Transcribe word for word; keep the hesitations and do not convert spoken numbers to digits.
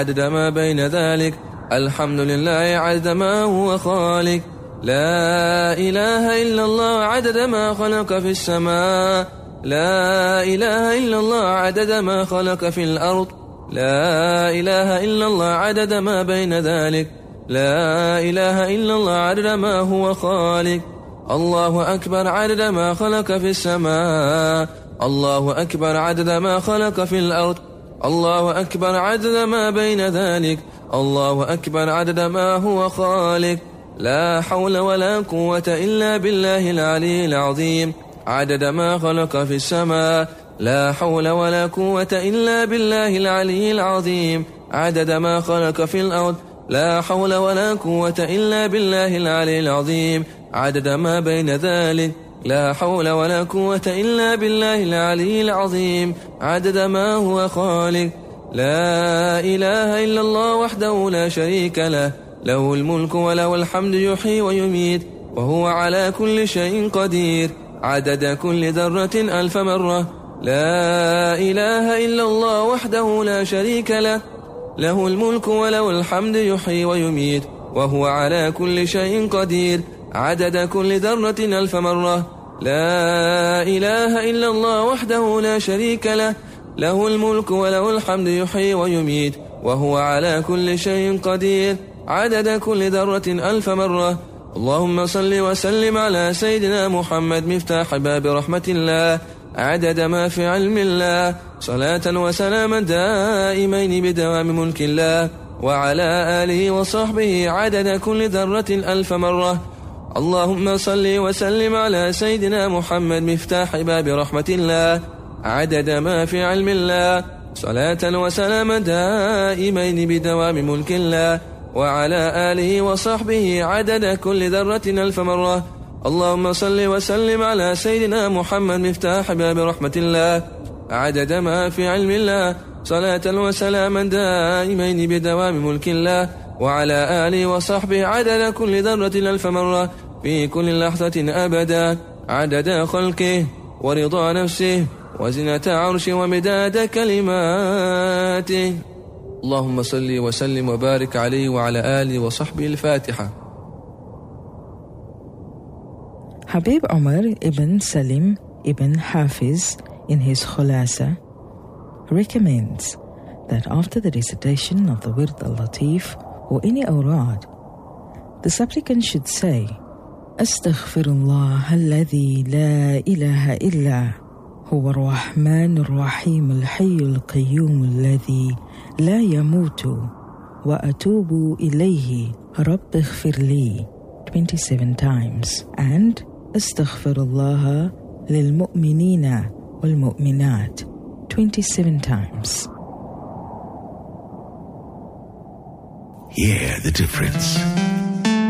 عدد ما بين ذلك. الحمد لله عدد ما هو خالق. لا إله إلا الله عدد ما خلق في السماء. لا إله إلا الله عدد ما خلق في الأرض. لا إله إلا الله عدد ما بين ذلك. لا إله إلا الله عدد ما هو خالق. الله أكبر عدد ما خلق في السماء. الله أكبر عدد ما خلق في الأرض. الله أكبر عدد ما بين ذلك. الله أكبر عدد ما هو خالق. لا حول ولا قوة إلا بالله العلي العظيم عدد ما خلق في السماء. لا حول ولا قوة إلا بالله العلي العظيم عدد ما خلق في الأرض. لا حول ولا قوة إلا بالله العلي العظيم عدد ما بين ذلك. لا حول ولا قوة إلا بالله العلي العظيم عدد ما هو خالق. لا إله إلا الله وحده لا شريك له، له الملك وله الحمد يحيي ويميت وهو على كل شيء قدير عدد كل ذرة ألف مرة. لا إله إلا الله وحده لا شريك له، له الملك وله الحمد يحيي ويميت وهو على كل شيء قدير عدد كل ذرة ألف مرة. لا إله إلا الله وحده لا شريك له، له الملك وله الحمد يحيي ويميت وهو على كل شيء قدير عدد كل ذرة ألف مرة. اللهم صل وسلم على سيدنا محمد مفتاح باب رحمة الله عدد ما في علم الله، صلاة وسلاما دائمين بدوام ملك الله، وعلى آله وصحبه عدد كل ذرة ألف مرة. اللهم صل وسلم على سيدنا محمد مفتاح باب رحمة الله عدد ما في علم الله، صلاة وسلاما دائمين بدوام ملك الله، وعلى آله وصحبه عدد كل ذرة ألف مرة. اللهم صل وسلم على سيدنا محمد مفتاح باب رحمة الله عدد ما في علم الله، صلاة وسلاما دائمين بدوام ملك الله، وعلى آله وصحبه عدد كل ذرة ألف مرة في كل لحظة أبدا عدد خلقه ورضا نفسه وزنة عرشه ومداد كلماته. اللهم صل وسلم وبارك عليه وعلى آله وصحبه. الفاتحة. Habib Omar ibn Salim ibn Hafiz, in his Khulasa, recommends that after the recitation of the Wird al-Latif or any awrad, the supplicant should say, Astaghfirullah alladhi la ilaha illa huwa ar-Rahman ar-Rahim al-Hayy al-Qayyum alladhi la yamutu wa atubu ilayhi Rabb ighfir li twenty-seven times, and Astaghfirullah lil mu'minina wal mu'minat twenty-seven times. Hear the difference.